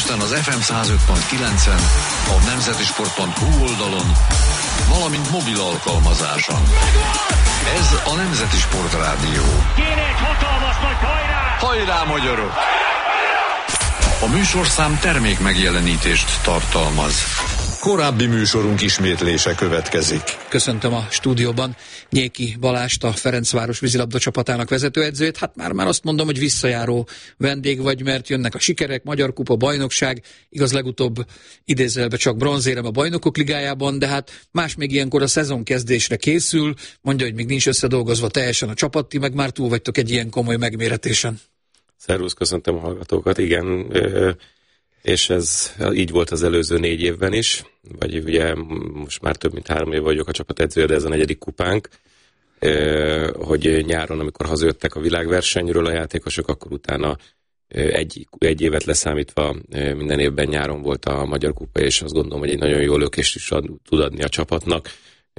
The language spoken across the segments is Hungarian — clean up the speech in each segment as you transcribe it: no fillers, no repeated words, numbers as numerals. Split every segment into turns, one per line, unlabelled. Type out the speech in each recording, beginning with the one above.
Budapesten az FM 105.9-en, a nemzetisport.hu oldalon, valamint mobil alkalmazáson. Ez a Nemzeti Sport Rádió.
Kéne egy hatalmas nagy hajrá!
Hajrá, magyarok! A műsorszám termék megjelenítést tartalmaz. Korábbi műsorunk ismétlése következik.
Köszöntöm a stúdióban Nyéki Balást, a Ferencváros vízilabda csapatának vezetőedzőjét. Hát már azt mondom, hogy visszajáró vendég vagy, mert jönnek a sikerek, Magyar Kupa, bajnokság, igaz legutóbb idézőjelbe csak bronzérem a Bajnokok Ligájában, de hát más még ilyenkor a szezon kezdésre készül, mondja, hogy még nincs összedolgozva teljesen a csapat, ti meg már túl vagytok egy ilyen komoly megméretésen.
Szervusz, köszöntöm a hallgatókat, igen, és ez így volt az előző 4 évben is, vagy ugye most már több mint 3 év vagyok a csapat edzője, de ez a 4. kupánk, hogy nyáron, amikor hazajöttek a világversenyről a játékosok, akkor utána egy évet leszámítva minden évben nyáron volt a Magyar Kupa, és azt gondolom, hogy egy nagyon jó lökést is tud adni a csapatnak.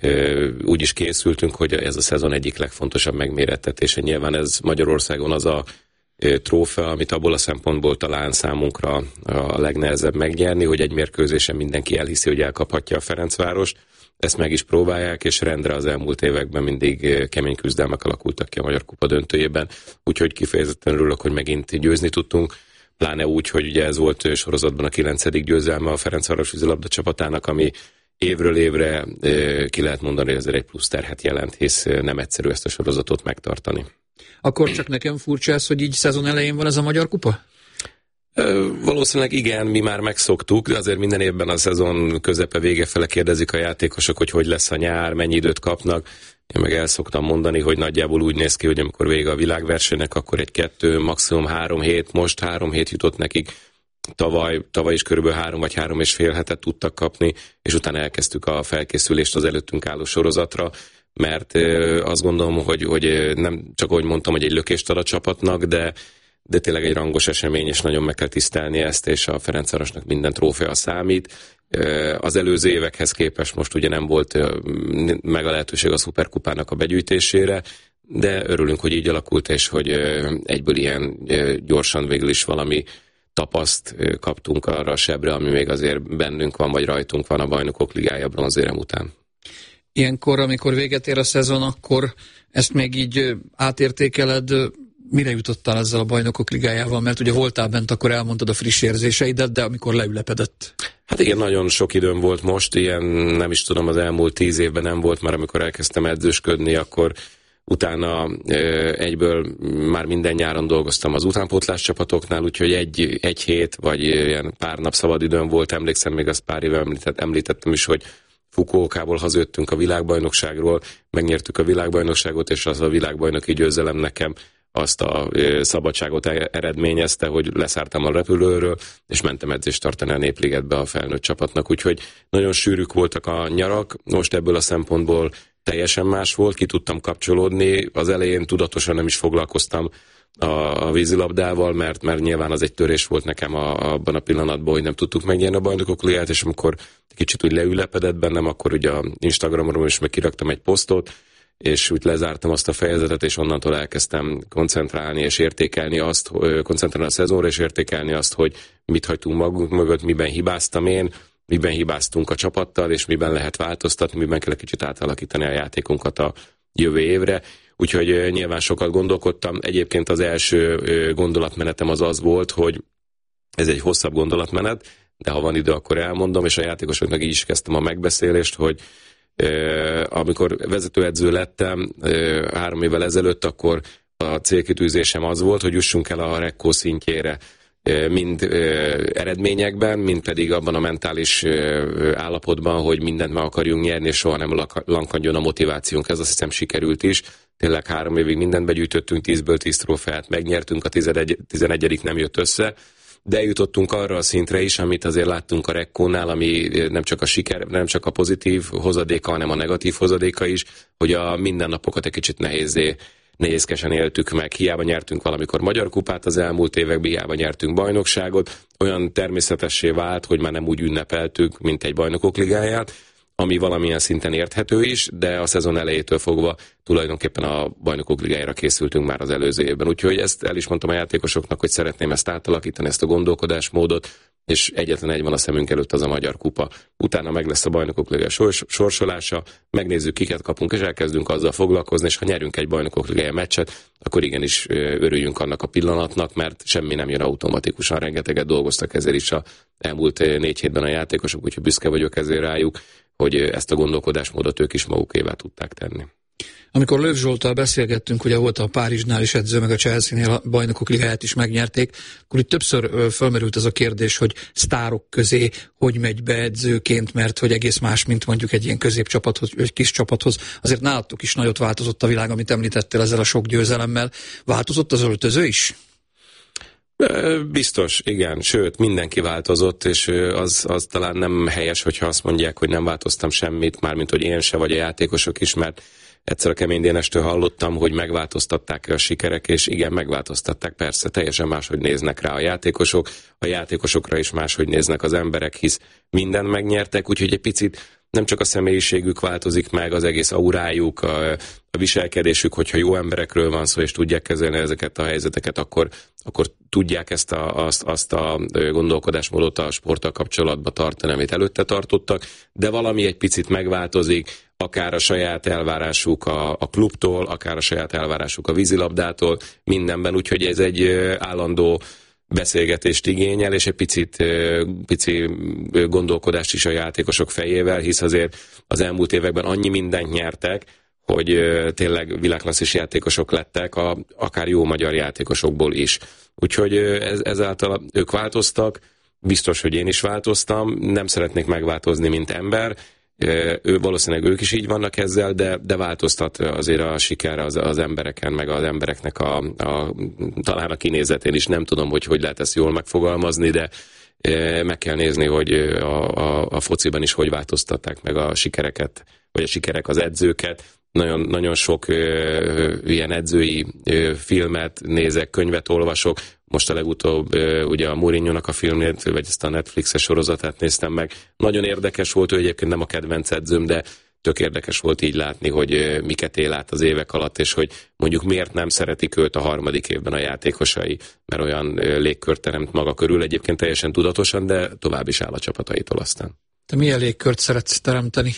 Úgy is készültünk, hogy ez a szezon egyik legfontosabb megmérettetése. Nyilván ez Magyarországon az a trófea, amit abból a szempontból talán számunkra a legnehezebb megnyerni, hogy egy mérkőzésen mindenki elhiszi, hogy elkaphatja a Ferencvárost. Ezt meg is próbálják, és rendre az elmúlt években mindig kemény küzdelmek alakultak ki a Magyar Kupa döntőjében. Úgyhogy kifejezetten örülök, hogy megint győzni tudtunk. Pláne úgy, hogy ugye ez volt sorozatban a 9. győzelme a Ferencváros vízilabda csapatának, ami évről évre ki lehet mondani, hogy ezért egy plusz terhet jelent, hisz nem egyszerű ezt a sorozatot megtartani.
Akkor csak nekem furcsa ez, hogy így szezon elején van ez a Magyar Kupa?
Valószínűleg igen, mi már megszoktuk, de azért minden évben a szezon közepe vége fele kérdezik a játékosok, hogy lesz a nyár, mennyi időt kapnak. Én meg el szoktam mondani, hogy nagyjából úgy néz ki, hogy amikor vége a világversenynek, akkor 1-2, maximum 3 hét, most 3 hét jutott nekik. Tavaly is körülbelül 3 vagy 3,5 hetet tudtak kapni, és utána elkezdtük a felkészülést az előttünk álló sorozatra, mert azt gondolom, hogy nem csak ahogy mondtam, hogy egy lökést ad a csapatnak, de tényleg egy rangos esemény, és nagyon meg kell tisztelni ezt, és a Ferencvárosnak minden trófea számít. Az előző évekhez képest most ugye nem volt meg a lehetőség a szuperkupának a begyűjtésére, de örülünk, hogy így alakult, és hogy egyből ilyen gyorsan végül is valami tapaszt kaptunk arra a sebre, ami még azért bennünk van, vagy rajtunk van a Bajnokok Ligája bronzérem után.
Ilyenkor, amikor véget ér a szezon, akkor ezt még így átértékeled, mire jutottál ezzel a Bajnokok Ligájával? Mert ugye voltál bent, akkor elmondtad a friss érzéseidet, de amikor leülepedett. Hát
igen, nagyon sok időm volt most, ilyen nem is tudom, az elmúlt 10 évben nem volt, már amikor elkezdtem edzősködni, akkor utána egyből már minden nyáron dolgoztam az utánpótlás csapatoknál, úgyhogy egy hét, vagy ilyen pár nap szabad időm volt, emlékszem, még azt pár éve említettem is, hogy Fukuokából hazajöttünk a világbajnokságról, megnyertük a világbajnokságot, és az a világbajnoki győzelem nekem azt a szabadságot eredményezte, hogy leszálltam a repülőről, és mentem edzést tartani a Népligetbe a felnőtt csapatnak, úgyhogy nagyon sűrűk voltak a nyarak, most ebből a szempontból teljesen más volt, ki tudtam kapcsolódni, az elején tudatosan nem is foglalkoztam a vízilabdával, mert nyilván az egy törés volt nekem abban a pillanatban, hogy nem tudtuk megnyerni a Bajnokok Ligáját, és amikor kicsit úgy leülepedett bennem, akkor ugye a Instagramon is meg kiraktam egy posztot, és úgy lezártam azt a fejezetet, és onnantól elkezdtem koncentrálni és értékelni azt, koncentrálni a szezonra, és értékelni azt, hogy mit hagytunk magunk mögött, miben hibáztam én, miben hibáztunk a csapattal, és miben lehet változtatni, miben kell egy kicsit átalakítani a játékunkat a jövő évre. Úgyhogy nyilván sokat gondolkodtam. Egyébként az első gondolatmenetem az volt, hogy ez egy hosszabb gondolatmenet, de ha van idő, akkor elmondom, és a játékosoknak így is kezdtem a megbeszélést, hogy amikor vezetőedző lettem 3 évvel ezelőtt, akkor a célkitűzésem az volt, hogy jussunk el a Rekko szintjére, mind eredményekben, mind pedig abban a mentális állapotban, hogy mindent meg akarjunk nyerni, és soha nem lankadjon a motivációnk. Ez azt hiszem sikerült is. Tényleg 3 évig mindent begyűjtöttünk, 10-ből 10 trófeát megnyertünk, a 11. nem jött össze, de eljutottunk arra a szintre is, amit azért láttunk a Rekkónál, ami nem csak a siker, nem csak a pozitív hozadéka, hanem a negatív hozadéka is, hogy a mindennapokat egy kicsit nehézkesen éltük meg. Hiába nyertünk valamikor Magyar Kupát az elmúlt években, hiába nyertünk bajnokságot, olyan természetessé vált, hogy már nem úgy ünnepeltük, mint egy Bajnokok Ligáját, ami valamilyen szinten érthető is, de a szezon elejétől fogva tulajdonképpen a Bajnokok Ligájára készültünk már az előző évben. Úgyhogy ezt el is mondtam a játékosoknak, hogy szeretném ezt átalakítani, ezt a gondolkodásmódot, és egyetlen egy van a szemünk előtt, az a Magyar Kupa. Utána meg lesz a Bajnokok Ligája sorsolása, megnézzük, kiket kapunk, és elkezdünk azzal foglalkozni, és ha nyerünk egy Bajnokok Ligája meccset, akkor igenis örüljünk annak a pillanatnak, mert semmi nem jön automatikusan, rengeteget dolgoztak ezért is a elmúlt 4 hétben a játékosok, úgyhogy büszke vagyok ezért rájuk, hogy ezt a gondolkodásmódot ők is magukévá tudták tenni.
Amikor Löw Zsolttal beszélgettünk, ugye volt a Párizsnál is edző, meg a Chelsea-nél a Bajnokok Ligáját is megnyerték, akkor itt többször fölmerült az a kérdés, hogy sztárok közé hogy megy be edzőként, mert hogy egész más, mint mondjuk egy ilyen középcsapathoz, egy kis csapathoz. Azért nálatok is nagyot változott a világ, amit említettél ezzel a sok győzelemmel. Változott az öltöző is?
Biztos, igen. Sőt, mindenki változott, és az talán nem helyes, hogyha azt mondják, hogy nem változtam semmit, mármint hogy én se, vagy a játékosok is, mert egyszer a Kemény Dénestől hallottam, hogy megváltoztatták a sikerek, és igen, megváltoztatták, persze, teljesen máshogy néznek rá a játékosokra is máshogy néznek az emberek, hisz mindent megnyertek, úgyhogy egy picit nem csak a személyiségük változik meg, az egész aurájuk, a viselkedésük, hogyha jó emberekről van szó, és tudják kezelni ezeket a helyzeteket, akkor tudják azt a gondolkodásmódot a sporttal kapcsolatban tartani, amit előtte tartottak, de valami egy picit megváltozik, akár a saját elvárásuk a klubtól, akár a saját elvárásuk a vízilabdától, mindenben, úgyhogy ez egy állandó beszélgetést igényel, és egy pici gondolkodást is a játékosok fejével, hisz azért az elmúlt években annyi mindent nyertek, hogy tényleg világklasszis játékosok lettek, akár jó magyar játékosokból is. Úgyhogy ezáltal ők változtak, biztos, hogy én is változtam, nem szeretnék megváltozni, mint ember, valószínűleg ők is így vannak ezzel, de változtat azért a siker az embereken, meg az embereknek talán a kinézetén is. Nem tudom, hogy lehet ezt jól megfogalmazni, de meg kell nézni, hogy a fociban is hogy változtatták meg a sikereket, vagy a sikerek az edzőket. Nagyon, nagyon sok ilyen edzői filmet nézek, könyvet olvasok. Most a legutóbb ugye a Mourinho-nak a filmét, vagy ezt a Netflixes sorozatát néztem meg. Nagyon érdekes volt, ő egyébként nem a kedvenc edzőm, de tök érdekes volt így látni, hogy miket él át az évek alatt, és hogy mondjuk miért nem szeretik őt a 3. évben a játékosai, mert olyan légkört teremt maga körül, egyébként teljesen tudatosan, de tovább is áll a csapataitól aztán.
Te milyen légkört szeretsz teremteni?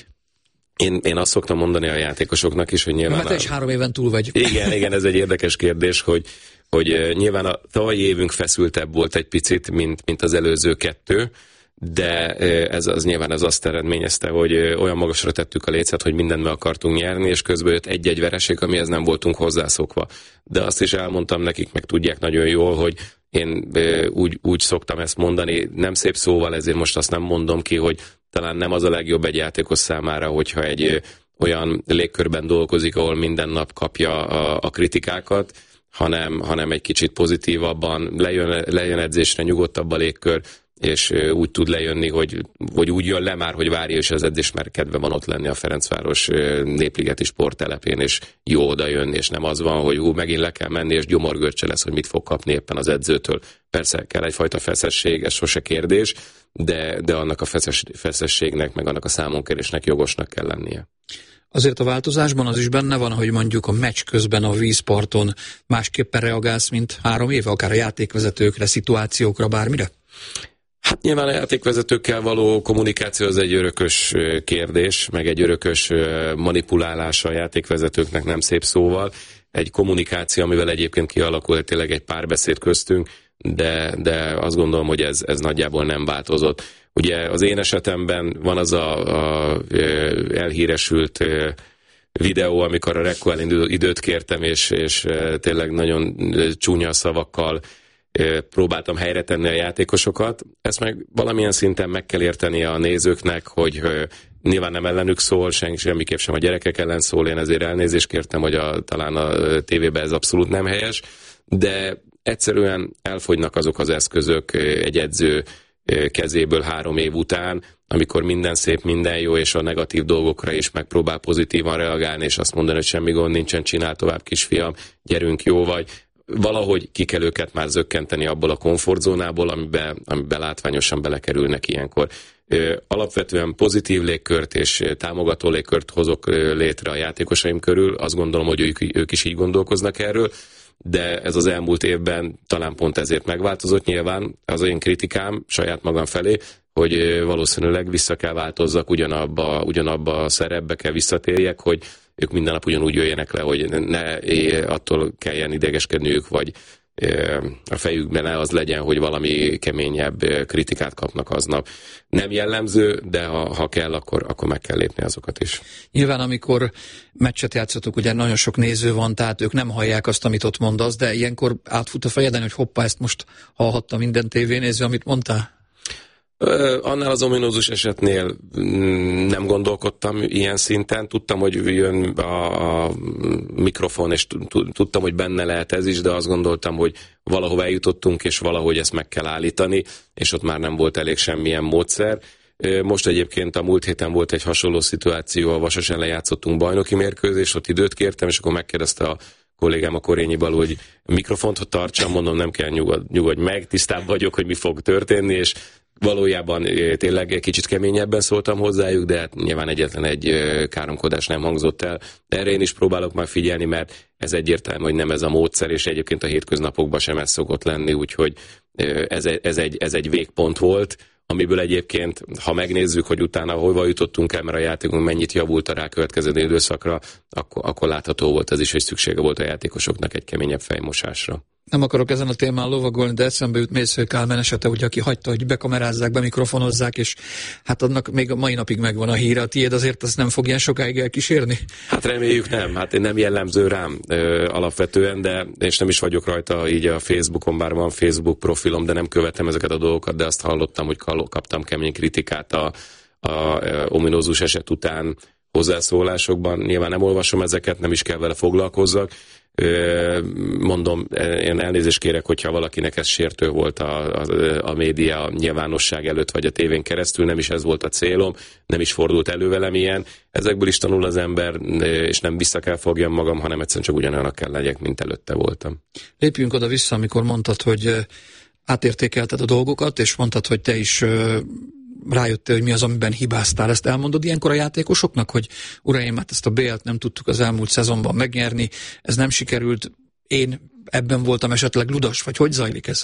Én azt szoktam mondani a játékosoknak is, hogy nyilván...
Mert te is 3 éven túl vagy.
Igen, ez egy érdekes kérdés, hogy nyilván a tavalyi évünk feszültebb volt egy picit, mint az előző 2, de ez nyilván azt eredményezte, hogy olyan magasra tettük a lécet, hogy mindent meg akartunk nyerni, és közben jött egy-egy vereség, amihez nem voltunk hozzászokva. De azt is elmondtam nekik, meg tudják nagyon jól, hogy én úgy szoktam ezt mondani, nem szép szóval, ezért most azt nem mondom ki, hogy talán nem az a legjobb egy játékos számára, hogyha egy olyan légkörben dolgozik, ahol minden nap kapja a kritikákat, hanem egy kicsit pozitívabban, lejön edzésre, nyugodtabb a légkör, és úgy tud lejönni, vagy úgy jön le már, hogy várja is az edzés, mert kedve van ott lenni a Ferencváros népligeti sporttelepén, és jó oda jönni, és nem az van, hogy megint le kell menni, és gyomorgörcse lesz, hogy mit fog kapni éppen az edzőtől. Persze kell egyfajta feszesség, ez sose kérdés, de annak a feszességnek, meg annak a számonkérésnek jogosnak kell lennie.
Azért a változásban az is benne van, hogy mondjuk a meccs közben a vízparton másképpen reagálsz, mint 3 éve, akár a játékvezetőkre, szituációkra, bármire?
Hát nyilván a játékvezetőkkel való kommunikáció az egy örökös kérdés, meg egy örökös manipulálása a játékvezetőknek, nem szép szóval. Egy kommunikáció, amivel egyébként kialakul tényleg egy párbeszéd köztünk, de azt gondolom, hogy ez nagyjából nem változott. Ugye az én esetemben van az a elhíresült videó, amikor a Rekko időt kértem, és tényleg nagyon csúnya szavakkal próbáltam helyre tenni a játékosokat. Ezt meg valamilyen szinten meg kell érteni a nézőknek, hogy nyilván nem ellenük szól, semmiképp sem a gyerekek ellen szól, én ezért elnézést kértem, hogy talán a tévében ez abszolút nem helyes, de egyszerűen elfogynak azok az eszközök egy edző kezéből 3 év után, amikor minden szép, minden jó, és a negatív dolgokra is megpróbál pozitívan reagálni, és azt mondani, hogy semmi gond nincsen, csinál tovább, kisfiam, gyerünk, jó vagy. Valahogy ki kell őket már zökkenteni abból a komfortzónából, amiben látványosan belekerülnek ilyenkor. Alapvetően pozitív légkört és támogató légkört hozok létre a játékosaim körül, azt gondolom, hogy ők is így gondolkoznak erről, de ez az elmúlt évben talán pont ezért megváltozott. Nyilván az én kritikám saját magam felé, hogy valószínűleg vissza kell változzak, ugyanabba a szerepbe kell visszatérjek, hogy ők minden nap ugyanúgy jöjjenek le, hogy ne attól kelljen idegeskedniük, vagy a fejükben ne az legyen, hogy valami keményebb kritikát kapnak aznap. Nem jellemző, de ha kell, akkor meg kell lépni azokat is.
Nyilván, amikor meccset játszotok, ugye nagyon sok néző van, tehát ők nem hallják azt, amit ott mondasz, de ilyenkor átfut a fejeden, hogy hoppá, ezt most hallhatta minden tévénéző, amit mondtál?
Annál az ominózus esetnél nem gondolkodtam ilyen szinten. Tudtam, hogy jön a mikrofon, és tudtam, hogy benne lehet ez is, de azt gondoltam, hogy valahova eljutottunk, és valahogy ezt meg kell állítani, és ott már nem volt elég semmilyen módszer. Most egyébként a múlt héten volt egy hasonló szituáció, a Vasas ellen játszottunk bajnoki mérkőzést, ott időt kértem, és akkor megkérdezte a kollégám, a Korényi Balú, hogy mikrofont tartsam, mondom, nem kell, nyugodj meg, tisztában vagyok, hogy mi fog történni, és valójában tényleg kicsit keményebben szóltam hozzájuk, de hát nyilván egyetlen egy káromkodás nem hangzott el. De erre én is próbálok már figyelni, mert ez egyértelmű, hogy nem ez a módszer, és egyébként a hétköznapokban sem ez szokott lenni, úgyhogy ez egy végpont volt, amiből egyébként, ha megnézzük, hogy utána hova jutottunk el, mert a játékunk mennyit javult a rákövetkező időszakra, akkor látható volt ez is, hogy szüksége volt a játékosoknak egy keményebb fejmosásra.
Nem akarok ezen a témán lovagolni, de eszembe jut Mésző Kálmán esete, ugye, aki hagyta, hogy bekamerázzák, bemikrofonozzák, és hát annak még a mai napig megvan a híre. A tiéd azért azt nem fog ilyen sokáig elkísérni? Hát
reméljük nem. Hát én nem jellemző rám alapvetően, de és nem is vagyok rajta így a Facebookon, bár van Facebook profilom, de nem követem ezeket a dolgokat, de azt hallottam, hogy kaptam kemény kritikát a ominózus eset után hozzászólásokban. Nyilván nem olvasom ezeket, nem is kell vele foglalkozzak. Mondom, én elnézést kérek, hogyha valakinek ez sértő volt a média nyilvánosság előtt, vagy a tévén keresztül, nem is ez volt a célom, nem is fordult elő velem ilyen. Ezekből is tanul az ember, és nem vissza kell fogjam magam, hanem egyszerűen csak ugyanolyanak kell legyek, mint előtte voltam.
Lépjünk oda-vissza, amikor mondtad, hogy átértékelted a dolgokat, és mondtad, hogy te is rájöttél, hogy mi az, amiben hibáztál. Ezt elmondod ilyenkor a játékosoknak, hogy uraim, hát ezt a BL-t nem tudtuk az elmúlt szezonban megnyerni, ez nem sikerült, én ebben voltam esetleg ludas, vagy hogy zajlik ez?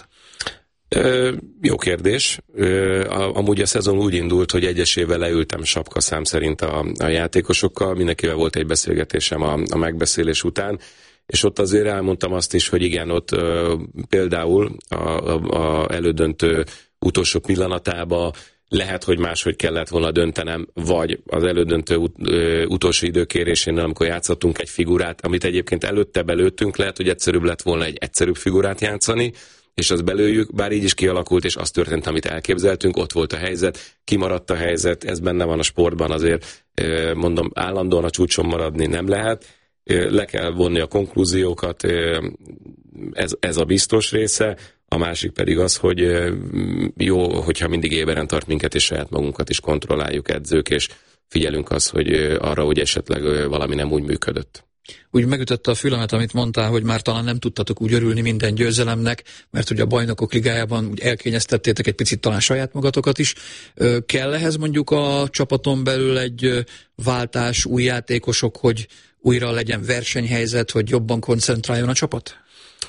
Jó kérdés. Amúgy a szezon úgy indult, hogy egyesével leültem sapkaszám szerint a játékosokkal, mindenkivel volt egy beszélgetésem a megbeszélés után, és ott azért elmondtam azt is, hogy igen, ott például a elődöntő utolsó pillanatában lehet, hogy máshogy kellett volna döntenem, vagy az elődöntő utolsó időkérésénél, amikor játszottunk egy figurát, amit egyébként előtte belőttünk, lehet, hogy egyszerűbb lett volna egy egyszerűbb figurát játszani, és azt belőjük, bár így is kialakult, és az történt, amit elképzeltünk, ott volt a helyzet, kimaradt a helyzet, ez benne van a sportban, azért mondom, állandóan a csúcson maradni nem lehet, le kell vonni a konklúziókat, ez a biztos része, a másik pedig az, hogy jó, hogyha mindig éberen tart minket, és saját magunkat is kontrolláljuk edzők, és figyelünk az, hogy arra, hogy esetleg valami nem úgy működött.
Úgy megütötte a fülemet, amit mondtál, hogy már talán nem tudtatok úgy örülni minden győzelemnek, mert ugye a Bajnokok Ligájában úgy elkényeztettétek egy picit talán saját magatokat is. Kell ehhez mondjuk a csapaton belül egy váltás, új játékosok, hogy újra legyen versenyhelyzet, hogy jobban koncentráljon a csapat?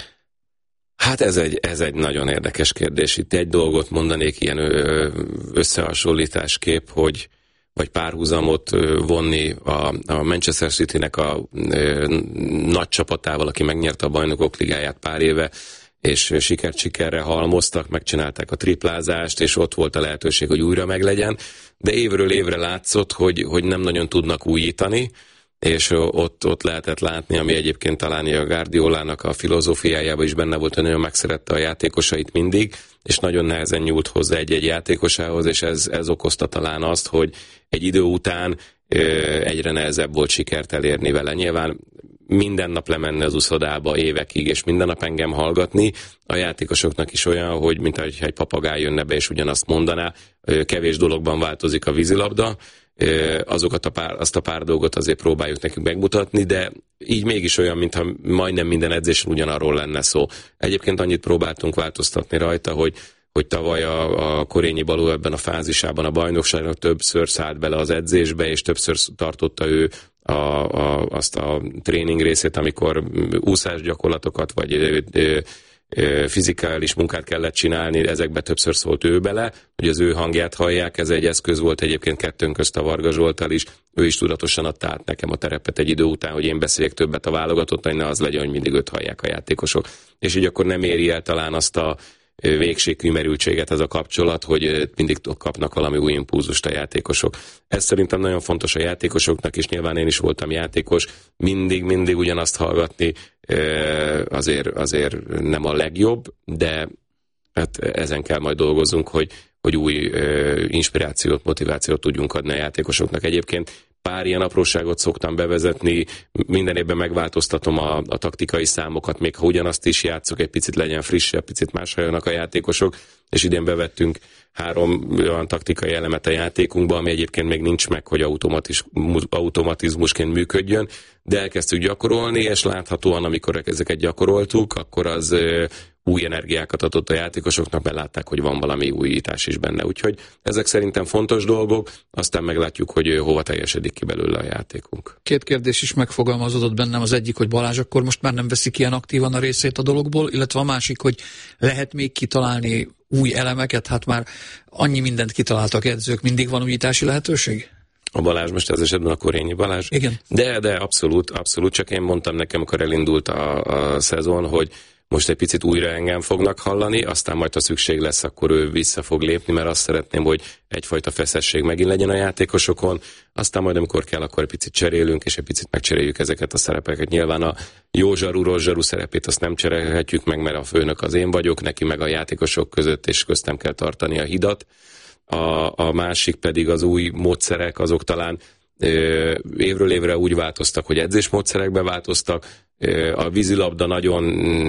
Hát ez egy nagyon érdekes kérdés. Itt egy dolgot mondanék ilyen összehasonlításképp, vagy párhuzamot vonni a Manchester Citynek a nagy csapatával, aki megnyerte a Bajnokok Ligáját pár éve, és sikerre halmoztak, megcsinálták a triplázást, és ott volt a lehetőség, hogy újra meglegyen, de évről évre látszott, hogy nem nagyon tudnak újítani, és ott lehetett látni, ami egyébként talán a Guardiolának a filozófiájában is benne volt, hogy nagyon megszerette a játékosait mindig, és nagyon nehezen nyúlt hozzá egy-egy játékosához, és ez okozta talán azt, hogy egy idő után egyre nehezebb volt sikert elérni vele. Nyilván minden nap lemenni az uszodába évekig, és minden nap engem hallgatni, a játékosoknak is olyan, hogy mint ahogy egy papagáj jönne be, és ugyanazt mondaná, kevés dologban változik a vízilabda, azt a pár dolgot azért próbáljuk nekünk megmutatni, de így mégis olyan, mintha majdnem minden edzésen ugyanarról lenne szó. Egyébként annyit próbáltunk változtatni rajta, hogy tavaly a Korényi Balú ebben a fázisában a bajnokságnak többször szállt bele az edzésbe, és többször tartotta ő azt a tréning részét, amikor úszás gyakorlatokat, vagy fizikális munkát kellett csinálni, ezekbe többször szólt ő bele, hogy az ő hangját hallják, ez egy eszköz volt egyébként kettőnk közt a Varga Zsolttal is, ő is tudatosan adta át nekem a terepet egy idő után, hogy én beszéljek többet a válogatottan, hogy ne az legyen, hogy mindig őt hallják a játékosok. És így akkor nem éri el talán azt a végségkümerültséget ez a kapcsolat, hogy mindig kapnak valami új impulzust a játékosok. Ez szerintem nagyon fontos a játékosoknak, és nyilván én is voltam játékos, mindig ugyanazt hallgatni azért nem a legjobb, de hát ezen kell majd dolgozzunk, hogy új inspirációt, motivációt tudjunk adni a játékosoknak. Egyébként pár ilyen apróságot szoktam bevezetni, minden évben megváltoztatom a taktikai számokat, még ha ugyanazt is játszok, egy picit legyen frissebb, picit másra jönnek a játékosok, és idén bevettünk 3 olyan taktikai elemet a játékunkba, ami egyébként még nincs meg, hogy automatizmusként működjön, de elkezdtük gyakorolni, és láthatóan, amikor ezeket gyakoroltuk, akkor az új energiákat adott a játékosoknak, mert látták, hogy van valami újítás is benne. Úgyhogy ezek szerintem fontos dolgok, aztán meglátjuk, hogy hova teljesedik ki belőle a játékunk.
2 kérdés is megfogalmazódott bennem, az egyik, hogy Balázs akkor most már nem veszik ilyen aktívan a részét a dologból, illetve a másik, hogy lehet még kitalálni új elemeket, hát már annyi mindent kitaláltak edzők, mindig van újítási lehetőség?
A Balázs most ez esetben a Korényi Balázs?
Igen.
De abszolút, csak én mondtam nekem, amikor elindult a szezon, hogy most egy picit újra engem fognak hallani, aztán majd, ha szükség lesz, akkor ő vissza fog lépni, mert azt szeretném, hogy egyfajta feszesség megint legyen a játékosokon, aztán majd, amikor kell, akkor egy picit cserélünk, és egy picit megcseréljük ezeket a szerepeket. Nyilván a jó zsaru, rossz zsaru szerepét azt nem cserélhetjük meg, mert a főnök az én vagyok, neki meg a játékosok között, és köztem kell tartani a hidat. A másik pedig az új módszerek, azok talán évről évre úgy változtak, hogy edzésmódszerekbe változtak. A vízilabda nagyon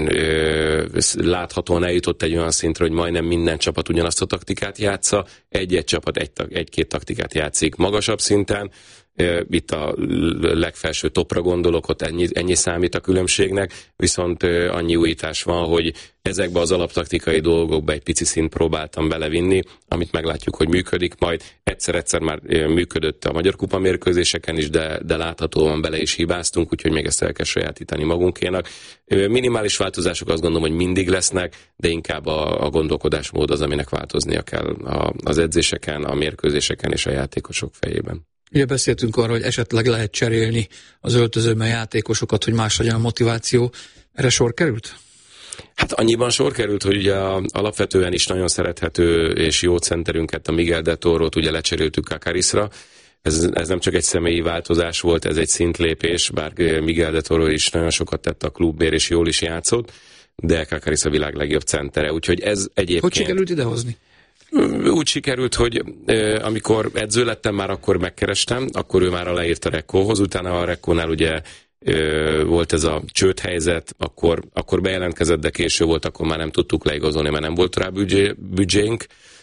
láthatóan eljutott egy olyan szintre, hogy majdnem minden csapat ugyanazt a taktikát játsza, egy-egy csapat egy-két taktikát játszik magasabb szinten. Itt a legfelső topra gondolok, ott ennyi számít a különbségnek, viszont annyi újítás van, hogy ezekbe az alaptaktikai dolgokba egy pici szint próbáltam belevinni, amit meglátjuk, hogy működik majd. Egyszer már működött a Magyar Kupa mérkőzéseken is, de láthatóan bele is hibáztunk, úgyhogy még ezt el kell sajátítani magunkénak. Minimális változások azt gondolom, hogy mindig lesznek, de inkább a gondolkodásmód az, aminek változnia kell az edzéseken, a mérkőzéseken és a játékosok fejében.
Ugye beszéltünk arról, hogy esetleg lehet cserélni az öltözőben játékosokat, hogy más legyen a motiváció. Erre sor került?
Hát annyiban sor került, hogy ugye alapvetően is nagyon szerethető és jó centerünket, a Miguel de Torrót ugye lecseréltük Kakarisra. Ez nem csak egy személyi változás volt, ez egy szintlépés, bár Miguel de Torró is nagyon sokat tett a klubért és jól is játszott, de Kakaris a világ legjobb centere, úgyhogy ez egyébként...
Hogy sikerült idehozni?
Úgy sikerült, hogy amikor edző lettem, már akkor megkerestem, akkor ő már aláírt a Rekkóhoz, utána a Rekkónál ugye volt ez a csődhelyzet, akkor bejelentkezett, de késő volt, akkor már nem tudtuk leigazolni, mert nem volt rá büdzsénk,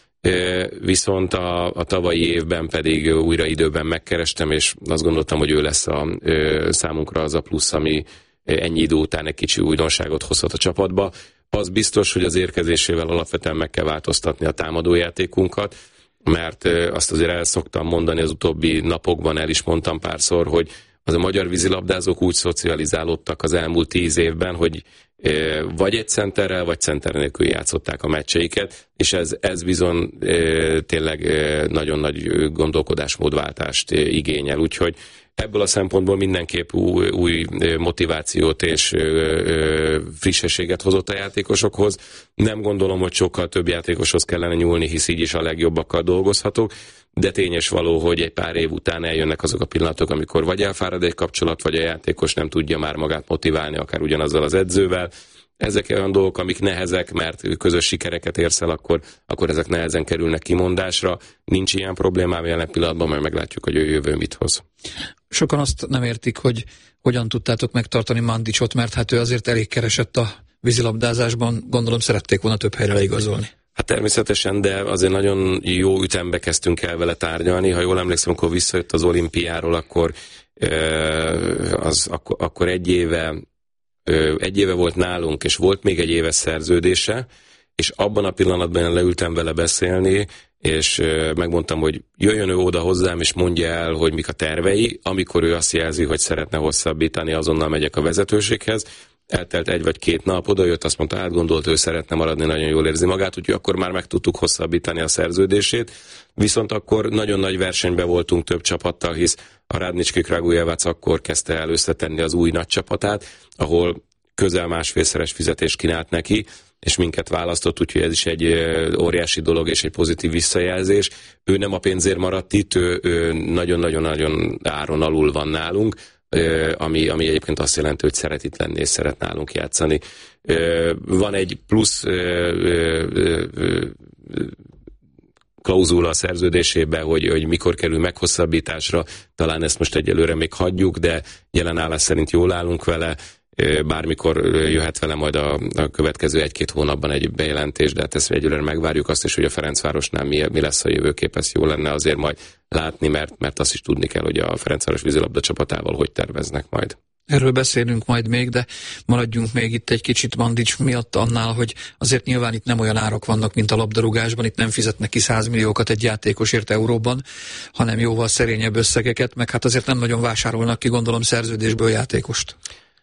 viszont a tavalyi évben pedig újra időben megkerestem, és azt gondoltam, hogy ő lesz számunkra az a plusz, ami ennyi idő után egy kicsi újdonságot hozhat a csapatba. Az biztos, hogy az érkezésével alapvetően meg kell változtatni a támadójátékunkat, mert azt azért el szoktam mondani az utóbbi napokban, el is mondtam párszor, hogy az a magyar vízilabdázók úgy szocializálódtak az elmúlt 10 évben, hogy vagy egy centerrel, vagy center nélkül játszották a meccseiket, és ez bizony tényleg nagyon nagy gondolkodásmódváltást igényel, úgyhogy ebből a szempontból mindenképp új motivációt és frissességet hozott a játékosokhoz. Nem gondolom, hogy sokkal több játékoshoz kellene nyúlni, hisz így is a legjobbakkal dolgozhatok, de tényes való, hogy egy pár év után eljönnek azok a pillanatok, amikor vagy elfárad egy kapcsolat, vagy a játékos nem tudja már magát motiválni, akár ugyanazzal az edzővel. Ezek olyan dolgok, amik nehezek, mert közös sikereket érsz el, akkor ezek nehezen kerülnek kimondásra. Nincs ilyen problémám jelen pillanatban, majd meglátjuk, hogy a jövő mit hoz.
Sokan azt nem értik, hogy hogyan tudtátok megtartani Mandicsot, mert hát ő azért elég keresett a vízilabdázásban, gondolom szerették volna több helyre leigazolni. Hát
természetesen, de azért nagyon jó ütembe kezdtünk el vele tárgyalni. Ha jól emlékszem, amikor visszajött az olimpiáról, akkor egy éve volt nálunk, és volt még egy éves szerződése, és abban a pillanatban én leültem vele beszélni, és megmondtam, hogy jöjjön ő oda hozzám, és mondja el, hogy mik a tervei. Amikor ő azt jelzi, hogy szeretne hosszabbítani, azonnal megyek a vezetőséghez. Eltelt 1 vagy 2 nap, oda jött, azt mondta, átgondolt, ő szeretne maradni, nagyon jól érzi magát, úgyhogy akkor már meg tudtuk hosszabbítani a szerződését. Viszont akkor nagyon nagy versenyben voltunk több csapattal, hisz a Radnički Kragujevac akkor kezdte el összetenni az új nagy csapatát, ahol közel másfélszeres fizetést kínált neki, és minket választott, úgyhogy ez is egy óriási dolog és egy pozitív visszajelzés. Ő nem a pénzért maradt itt, ő nagyon-nagyon áron alul van nálunk, ami egyébként azt jelenti, hogy szeret itt lenni és szeret nálunk játszani. Van egy plusz klauzula a szerződésében, hogy mikor kerül meghosszabbításra, talán ezt most egyelőre még hagyjuk, de jelen állás szerint jól állunk vele, bármikor jöhet vele majd a következő 1-2 hónapban egy bejelentés, de hát ezt egyelőre megvárjuk azt is, hogy a Ferencvárosnál mi lesz a jövőkép, ezt jó lenne azért majd látni, mert azt is tudni kell, hogy a Ferencváros vízilabda csapatával hogy terveznek majd.
Erről beszélünk majd még, de maradjunk még itt egy kicsit Mandić miatt annál, hogy azért nyilván itt nem olyan árak vannak, mint a labdarúgásban, itt nem fizetnek ki 100 milliókat egy játékosért euróban, hanem jóval szerényebb összegeket, meg hát azért nem nagyon vásárolnak ki, gondolom, szerződésből játékost.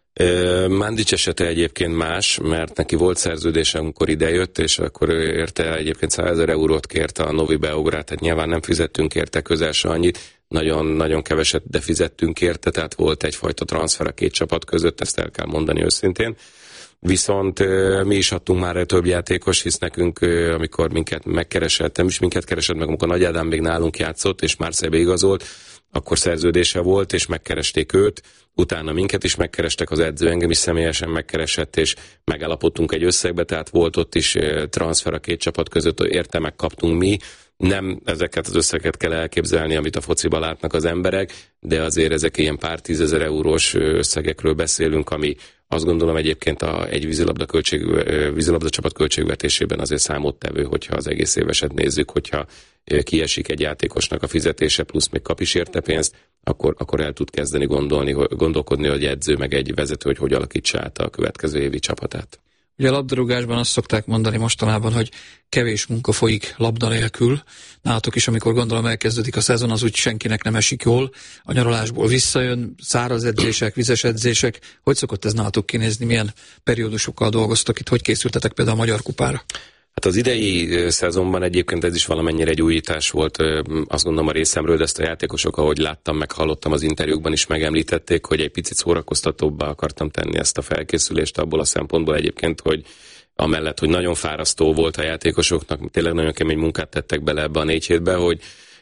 Mandić esete egyébként más, mert neki volt szerződése, amikor idejött, és akkor érte egyébként 100 000 eurót kérte a Novi Beograd, tehát nyilván nem fizettünk érte közel se annyit, nagyon keveset, de fizettünk érte, tehát volt egyfajta transfer a 2 csapat között, ezt el kell mondani őszintén. Viszont mi is adtunk már több játékos, hisz nekünk, amikor minket megkeresett, nem is minket keresett meg, amikor Nagy Ádám még nálunk játszott, és Marseille-be igazolt, akkor szerződése volt, és megkeresték őt, utána minket is megkerestek, az edző engem is személyesen megkeresett, és megállapodtunk egy összegbe, tehát volt ott is transfer a 2 csapat között, érte megkaptunk mi. Nem ezeket az összeget kell elképzelni, amit a fociban látnak az emberek, de azért ezek ilyen pár 10 000 eurós összegekről beszélünk, ami azt gondolom egyébként egy vízilabda csapat költségvetésében azért számottevő, hogyha az egész éveset nézzük, hogyha kiesik egy játékosnak a fizetése, plusz még kap is érte pénzt, akkor el tud kezdeni gondolkodni, hogy edző meg egy vezető, hogy alakítsa át a következő évi csapatát.
Ugye a labdarúgásban azt szokták mondani mostanában, hogy kevés munka folyik labda nélkül. Nálatok is, amikor gondolom elkezdődik a szezon, az úgy senkinek nem esik jól. A nyaralásból visszajön, száraz edzések, vizes edzések. Hogy szokott ez nálatok kinézni? Milyen periódusokkal dolgoztak itt? Hogy készültetek például a Magyar Kupára?
Hát az idei szezonban egyébként ez is valamennyire egy újítás volt, azt gondolom a részemről, de ezt a játékosok, ahogy láttam, meg hallottam az interjúkban is megemlítették, hogy egy picit szórakoztatóbbá akartam tenni ezt a felkészülést abból a szempontból egyébként, hogy amellett, hogy nagyon fárasztó volt a játékosoknak, tényleg nagyon kemény munkát tettek bele ebbe a 4 hétbe, hogy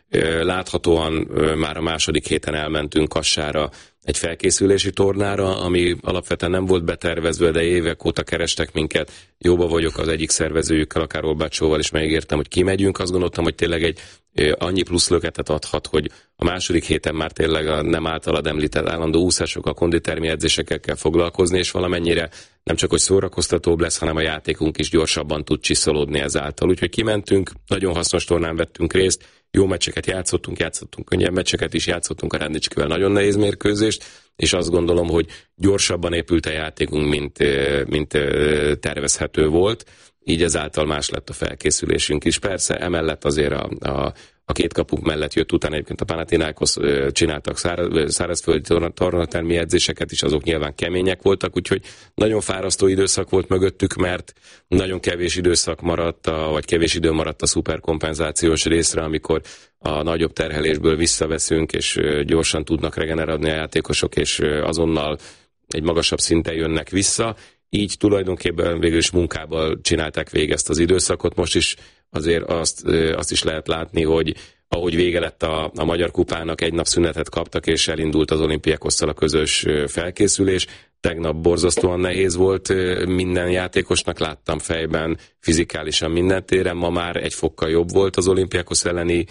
láthatóan már a második héten elmentünk Kassára egy felkészülési tornára, ami alapvetően nem volt betervezve, de évek óta kerestek minket. Jóba vagyok az egyik szervezőjükkel, akár Olbácsóval, és megígértem, hogy kimegyünk. Azt gondoltam, hogy tényleg egy annyi plusz löketet adhat, hogy a második héten már tényleg a nem általad említett állandó úszásokkal, konditermi edzésekkel kell foglalkozni, és valamennyire nem csak, hogy szórakoztatóbb lesz, hanem a játékunk is gyorsabban tud csiszolódni ezáltal. Úgyhogy kimentünk, nagyon hasznos tornán vettünk részt, jó meccseket játszottunk könnyebb meccseket is játszottunk a Radničkivel, nagyon nehéz mérkőzést, és azt gondolom, hogy gyorsabban épült a játékunk, mint tervezhető volt, így ezáltal más lett a felkészülésünk is. Persze, emellett azért a 2 kapuk mellett jött utána egyébként a Panathinaikos, csináltak szárazföldi tornatermi edzéseket is, azok nyilván kemények voltak, úgyhogy nagyon fárasztó időszak volt mögöttük, mert nagyon kevés időszak maradt, vagy kevés idő maradt a szuperkompenzációs részre, amikor a nagyobb terhelésből visszaveszünk, és gyorsan tudnak regenerálni a játékosok, és azonnal egy magasabb szinten jönnek vissza. Így tulajdonképpen végül is munkával csinálták végig ezt az időszakot. Most is azért azt is lehet látni, hogy ahogy vége lett a Magyar Kupának, 1 nap szünetet kaptak, és elindult az Olimpiakosszal a közös felkészülés. Tegnap borzasztóan nehéz volt minden játékosnak, láttam fejben, fizikálisan minden téren. Ma már 1 fokkal jobb volt az Olimpiakosz elleni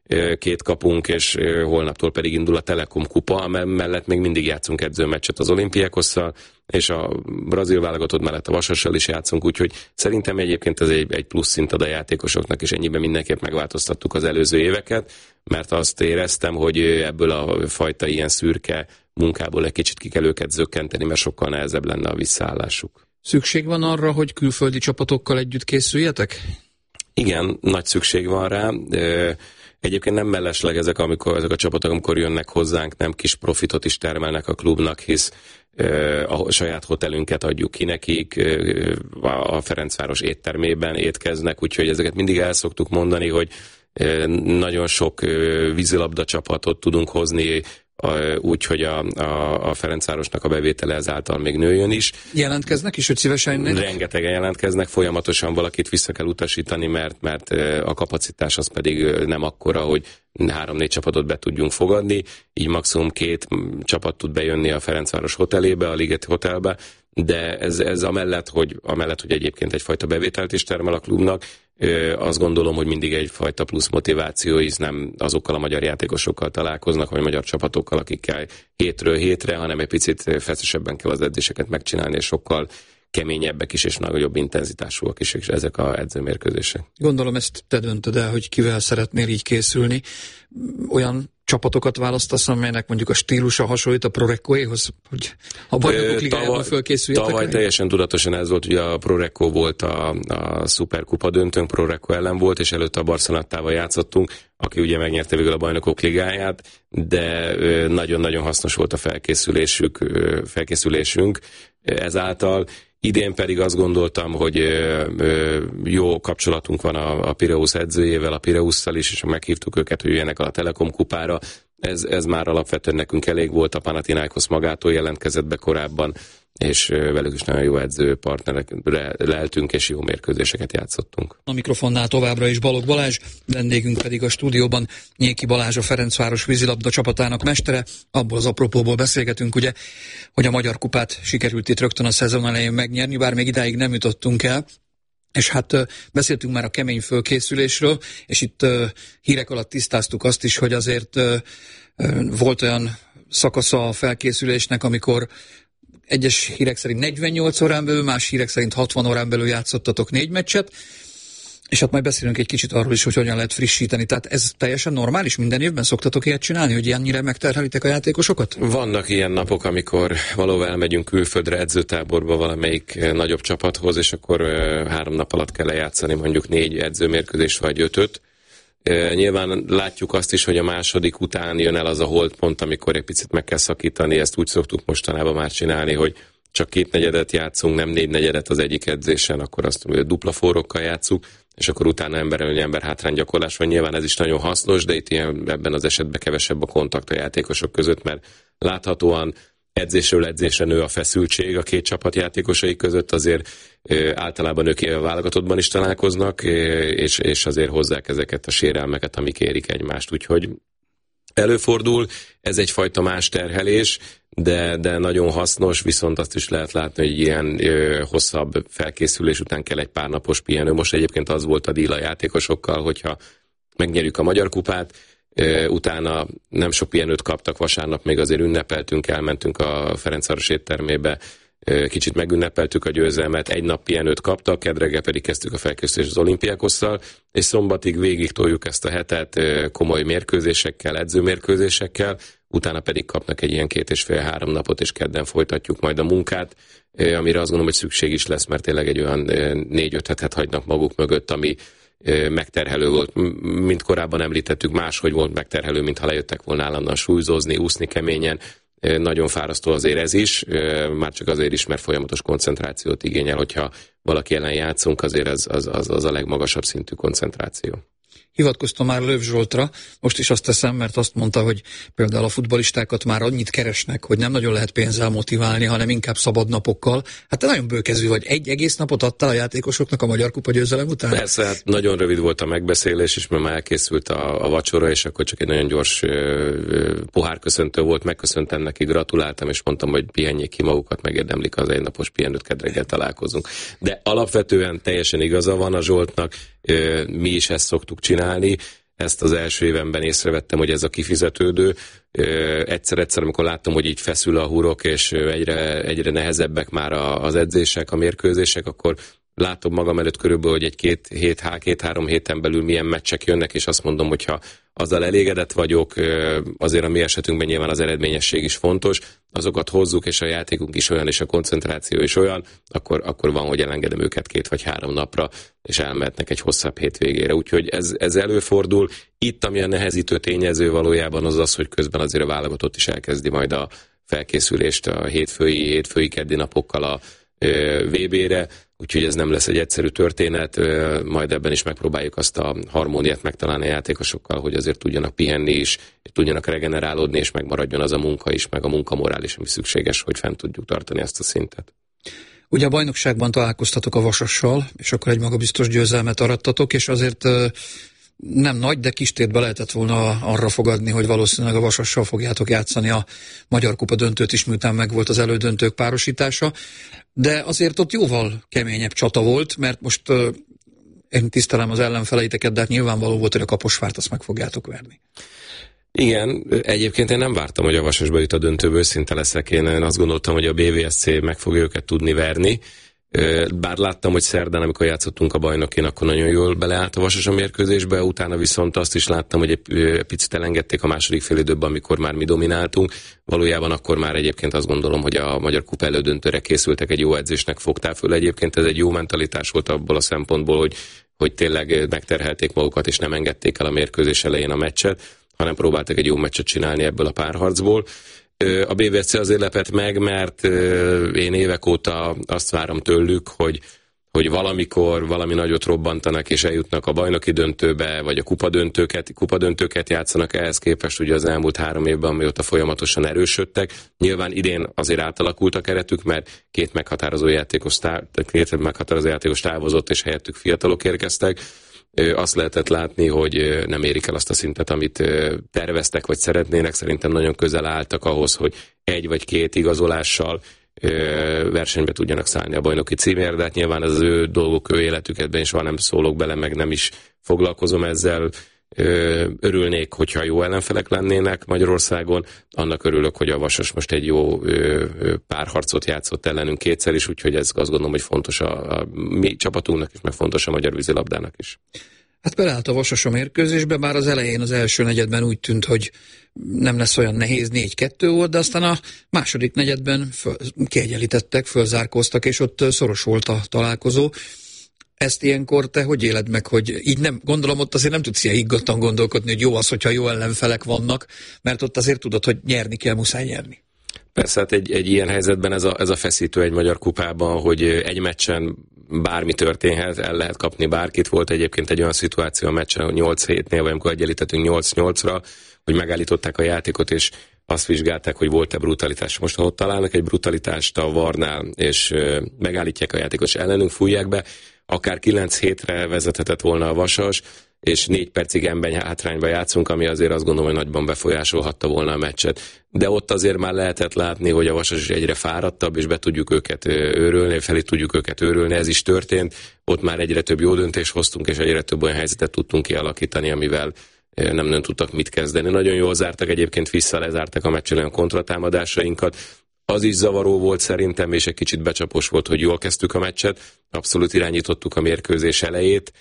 2 kapunk, és holnaptól pedig indul a Telekom kupa, mellett még mindig játszunk edzőmeccset az Olimpiakosszal, és a brazil válogatott mellett a Vasassal is játszunk, úgyhogy szerintem egyébként ez egy plusz szint ad a játékosoknak, és ennyiben mindenképp megváltoztattuk az előző éveket, mert azt éreztem, hogy ebből a fajta ilyen szürke munkából egy kicsit ki kell őket zökkenteni, mert sokkal nehezebb lenne a visszaállásuk.
szükség van arra, hogy külföldi csapatokkal együtt készüljetek?
Igen, nagy szükség van rá. Egyébként nem mellesleg ezek a csapatok, amikor jönnek hozzánk, nem kis profitot is termelnek a klubnak, hisz a saját hotelünket adjuk ki nekik, a Ferencváros éttermében étkeznek, úgyhogy ezeket mindig el szoktuk mondani, hogy nagyon sok vízilabda csapatot tudunk hozni, úgyhogy a Ferencvárosnak a bevétele ezáltal még nőjön is.
Jelentkeznek is, hogy szívesen jönnek?
Rengetegen jelentkeznek, folyamatosan valakit vissza kell utasítani, mert a kapacitás az pedig nem akkora, hogy 3-4 csapatot be tudjunk fogadni, így maximum 2 csapat tud bejönni a Ferencváros hotelébe, a Liget hotelbe, de ez amellett, hogy egyébként egyfajta bevételt is termel a klubnak, azt gondolom, hogy mindig egyfajta plusz motiváció, hisz nem azokkal a magyar játékosokkal találkoznak, vagy magyar csapatokkal, akikkel hétről hétre, hanem egy picit feszesebben kell az edzéseket megcsinálni, és sokkal keményebbek is, és nagyobb intenzitásúak is, és ezek az edzőmérkőzések.
Gondolom ezt te döntöd el, hogy kivel szeretnél így készülni. Olyan csapatokat választasz, amelynek mondjuk a stílusa hasonlít a Pro Reccoéhoz, hogy a Bajnokok Ligájában fölkészüljetek?
Tavaly teljesen tudatosan ez volt, ugye a Pro Recco volt a szuperkupa döntőnk, Pro Recco ellen volt, és előtte a Barcelonattával játszottunk, aki ugye megnyerte végül a Bajnokok Ligáját, de nagyon-nagyon hasznos volt a felkészülésünk ezáltal. Idén pedig azt gondoltam, hogy jó kapcsolatunk van a Pireusz edzőjével, a Pireusszal is, és meghívtuk őket, hogy jöjjenek a Telekom kupára. Ez már alapvetően nekünk elég volt, a Panathinaikos magától jelentkezett be korábban, és velük is nagyon jó edzőpartnerekre leltünk, és jó mérkőzéseket játszottunk.
A mikrofonnál továbbra is Balogh Balázs, vendégünk pedig a stúdióban Nyéki Balázs, a Ferencváros vízilabda csapatának mestere. Abból az apropóból beszélgetünk, ugye, hogy a Magyar Kupát sikerült itt rögtön a szezon elején megnyerni, bár még idáig nem jutottunk el. És hát beszéltünk már a kemény fölkészülésről, és itt hírek alatt tisztáztuk azt is, hogy azért volt olyan szakasza a felkészülésnek, amikor egyes hírek szerint 48 órán belül, más hírek szerint 60 órán belül játszottatok 4 meccset, és hát majd beszélünk egy kicsit arról is, hogy hogyan lehet frissíteni. Tehát ez teljesen normális? Minden évben szoktatok ilyet csinálni, hogy ilyennyire megterhelitek a játékosokat?
Vannak ilyen napok, amikor valóban elmegyünk külföldre edzőtáborba valamelyik nagyobb csapathoz, és akkor 3 nap alatt kell lejátszani mondjuk 4 edzőmérkőzést vagy 5-öt. Nyilván látjuk azt is, hogy a második után jön el az a holdpont, amikor egy picit meg kell szakítani, ezt úgy szoktuk mostanában már csinálni, hogy csak 2 negyedet játszunk, nem 4 negyedet az egyik edzésen, akkor azt dupla forrókkal játszunk, és akkor utána ember hátrán gyakorlás van. Nyilván ez is nagyon hasznos, de itt ebben az esetben kevesebb a kontakt a játékosok között, mert láthatóan edzésről edzésre nő a feszültség a 2 csapat játékosai között, azért általában ők a válogatottban is találkoznak, és azért hozzák ezeket a sérelmeket, amik érik egymást, úgyhogy előfordul, ez egyfajta más terhelés, de nagyon hasznos, viszont azt is lehet látni, hogy ilyen hosszabb felkészülés után kell egy pár napos pihenő. Most egyébként az volt a díl a játékosokkal, hogyha megnyerjük a Magyar Kupát, utána nem sok pihenőt kaptak, vasárnap még azért ünnepeltünk, elmentünk a Ferencváros éttermébe, kicsit megünnepeltük a győzelmet, 1 nap pihenőt kaptak, kedreggel pedig kezdtük a felkészülést az Olimpiákosszal, és szombatig végig toljuk ezt a hetet komoly mérkőzésekkel, edzőmérkőzésekkel, utána pedig kapnak egy ilyen 2,5-3 napot, és kedden folytatjuk majd a munkát, amire azt gondolom, hogy szükség is lesz, mert tényleg egy olyan 4-5 hetet hagynak maguk mögött, ami megterhelő volt. Mint korábban említettük, máshogy volt megterhelő, mintha lejöttek volna állandóan súlyzózni, úszni keményen. Nagyon fárasztó azért ez is, már csak azért is, mert folyamatos koncentrációt igényel, hogyha valaki ellen játszunk, azért az a legmagasabb szintű koncentráció.
Hivatkoztam már Löw Zsoltra, most is azt teszem, mert azt mondta, hogy például a futballistákat már annyit keresnek, hogy nem nagyon lehet pénzzel motiválni, hanem inkább szabad napokkal. Hát te nagyon bőkezű vagy, 1 egész napot adtál a játékosoknak a Magyar Kupa győzelem után?
Persze, hát nagyon rövid volt a megbeszélés, és már elkészült a vacsora, és akkor csak egy nagyon gyors pohárköszöntő volt, megköszöntem neki, gratuláltam, és mondtam, hogy pihenjék ki magukat, megérdemlik az 1 napos pihenőt, kedreggel találkozunk. De alapvetően teljesen igaza van a Zsoltnak, mi is ezt szoktuk csinálni, ezt az első évemben észrevettem, hogy ez a kifizetődő. Egyszer, amikor láttam, hogy így feszül a hurok, és egyre nehezebbek már az edzések, a mérkőzések, akkor látom magam előtt körülbelül, hogy egy 2-3 héten belül milyen meccsek jönnek, és azt mondom, hogyha azzal elégedett vagyok, azért a mi esetünkben nyilván az eredményesség is fontos, azokat hozzuk, és a játékunk is olyan, és a koncentráció is olyan, akkor van, hogy elengedem őket 2 vagy 3 napra, és elmehetnek egy hosszabb hétvégére. Úgyhogy ez előfordul. Itt, ami a nehezítő tényező valójában az, hogy közben azért a válogatott is elkezdi majd a felkészülést a hétfői keddi napokkal a VB-re, úgyhogy ez nem lesz egy egyszerű történet, majd ebben is megpróbáljuk azt a harmóniát megtalálni a játékosokkal, hogy azért tudjanak pihenni is, tudjanak regenerálódni, és megmaradjon az a munka is, meg a munkamorál is, ami szükséges, hogy fent tudjuk tartani ezt a szintet.
Ugye a bajnokságban találkoztatok a Vasassal, és akkor egy magabiztos győzelmet arattatok, és azért nem nagy, de kis tétbe lehetett volna arra fogadni, hogy valószínűleg a Vasassal fogjátok játszani a Magyar Kupa döntőt is, miután meg volt az elődöntők párosítása, de azért ott jóval keményebb csata volt, mert most én tisztelem az ellenfeleiteket, de hát nyilvánvaló volt, hogy a Kaposvárt azt meg fogjátok verni.
Igen, egyébként én nem vártam, hogy a Vasasba jut a döntőből, őszinte leszek. Én azt gondoltam, hogy a BVSC meg fogja őket tudni verni. Bár láttam, hogy szerdán, amikor játszottunk a bajnokin, akkor nagyon jól beleállt a Vasas a mérkőzésbe, utána viszont azt is láttam, hogy egy picit elengedték a második félidőben, amikor már mi domináltunk. Valójában akkor már egyébként azt gondolom, hogy a Magyar Kupa elődöntőre készültek, egy jó edzésnek fogták föl. Egyébként ez egy jó mentalitás volt abból a szempontból, hogy tényleg megterhelték magukat, és nem engedték el a mérkőzés elején a meccset, hanem próbáltak egy jó meccset csinálni ebből a párharcból. A BVSC azért lepett meg, mert én évek óta azt várom tőlük, hogy valamikor valami nagyot robbantanak, és eljutnak a bajnoki döntőbe, vagy a kupadöntőket játszanak. Ehhez képest ugye az elmúlt 3 évben, amióta folyamatosan erősödtek. Nyilván idén azért átalakult a keretük, mert 2 meghatározó játékos távozott, és helyettük fiatalok érkeztek. Azt lehetett látni, hogy nem érik el azt a szintet, amit terveztek, vagy szeretnének. Szerintem nagyon közel álltak ahhoz, hogy 1 vagy 2 igazolással versenybe tudjanak szállni a bajnoki címért, de hát nyilván ez az ő dolgok, ő életükben is van, nem szólok bele, meg nem is foglalkozom ezzel. Örülnék, hogyha jó ellenfelek lennének Magyarországon, annak örülök, hogy a Vasas most egy jó párharcot játszott ellenünk 2-szer is, úgyhogy ez azt gondolom, hogy fontos a mi csapatunknak is, meg fontos a magyar vízilabdának is.
Hát beleállt a Vasas a mérkőzésbe, bár az elején, az első negyedben úgy tűnt, hogy nem lesz olyan nehéz, 4-2 volt, de aztán a második negyedben kiegyenlítettek, fölzárkóztak, és ott szoros volt a találkozó. Ezt ilyenkor te hogy éled meg, hogy így nem, gondolom ott azért nem tudsz ilyen higgadtan gondolkodni, hogy jó az, hogyha jó ellenfelek vannak, mert ott azért tudod, hogy nyerni kell, muszáj nyerni.
Persze, hát egy ilyen helyzetben ez a feszítő egy magyar kupában, hogy egy meccsen bármi történhet, el lehet kapni bárkit. Volt egyébként egy olyan szituáció a meccsen, hogy 8-7-nél, vagy amikor egyenlítettünk 8-8-ra, hogy megállították a játékot, és azt vizsgálták, hogy volt-e brutalitás. Most, ha ott találnak egy brutalitást a VAR-nál, és megállítják a játékot, és ellenünk fújják be, akár 9-7-re vezethetett volna a Vasas, és 4 percig ember hátrányba játszunk, ami azért azt gondolom, hogy nagyban befolyásolhatta volna a meccset. De ott azért már lehetett látni, hogy a Vasas is egyre fáradtabb, és be tudjuk őket őrölni, felé tudjuk őket őrölni, ez is történt. Ott már egyre több jó döntést hoztunk, és egyre több olyan helyzetet tudtunk kialakítani, amivel nem tudtak mit kezdeni. Nagyon jól zártak, egyébként lezártak a meccsen olyan kontratámadásainkat. Az is zavaró volt szerintem, és egy kicsit becsapos volt, hogy jól kezdtük a meccset. Abszolút irányítottuk a mérkőzés elejét.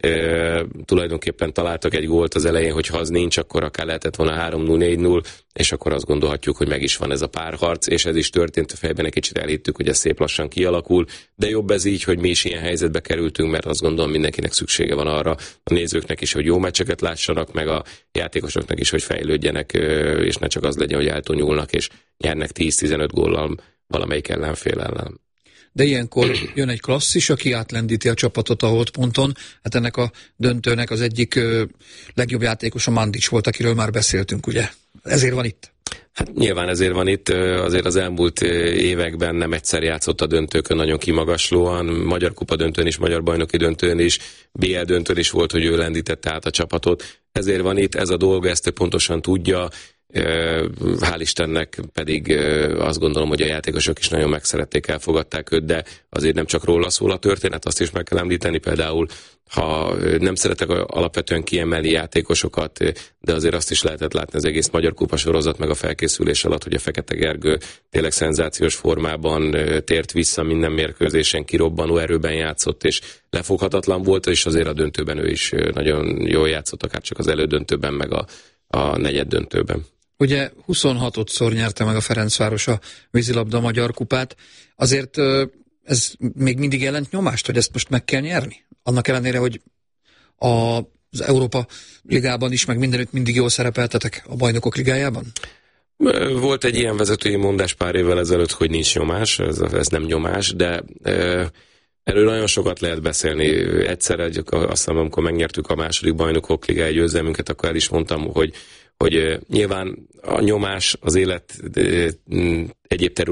Tulajdonképpen találtak egy gólt az elején, hogyha az nincs, akkor akár lehetett volna 3-0, 4-0, és akkor azt gondolhatjuk, hogy meg is van ez a párharc, és ez is történt, a fejben egy kicsit elhittük, hogy ez szép lassan kialakul, de jobb ez így, hogy mi is ilyen helyzetbe kerültünk, mert azt gondolom mindenkinek szüksége van arra, a nézőknek is, hogy jó meccseket lássanak, meg a játékosoknak is, hogy fejlődjenek, és ne csak az legyen, hogy eltonyulnak, és nyernek 10-15 góllal valamelyik ellenfél ellen.
De ilyenkor jön egy klasszis, aki átlendíti a csapatot a holdponton. Hát ennek a döntőnek az egyik legjobb játékos a Mandic volt, akiről már beszéltünk, ugye? Ezért van itt?
Hát nyilván ezért van itt, azért az elmúlt években nem egyszer játszott a döntőkön nagyon kimagaslóan, Magyar Kupa döntőn is, Magyar Bajnoki döntőn is, BL döntőn is volt, hogy ő lendítette át a csapatot. Ezért van itt, ez a dolga, ezt ő pontosan tudja. Hál' Istennek pedig azt gondolom, hogy a játékosok is nagyon megszerették, elfogadták őt, de azért nem csak róla szól a történet, azt is meg kell említeni, például nem szeretek alapvetően kiemelni játékosokat, de azért azt is lehetett látni az egész Magyar Kupa sorozat meg a felkészülés alatt, hogy a Fekete Gergő tényleg szenzációs formában tért vissza minden mérkőzésen, kirobbanó erőben játszott, és lefoghatatlan volt, és azért a döntőben ő is nagyon jól játszott, akár csak az elődöntőben, meg a negyeddöntőben.
Ugye 26-szor nyerte meg a Ferencváros a vízilabda Magyar Kupát. Azért ez még mindig jelent nyomást, hogy ezt most meg kell nyerni? Annak ellenére, hogy az Európa Ligában is, meg mindenütt mindig jól szerepeltetek a Bajnokok Ligájában?
Volt egy ilyen vezetői mondás pár évvel ezelőtt, hogy nincs nyomás, ez nem nyomás, de erről nagyon sokat lehet beszélni. Egyszer, azt hiszem, amikor megnyertük a második Bajnokok Ligája győzelmünket, akkor el is mondtam, hogy nyilván a nyomás az élet egyéb területén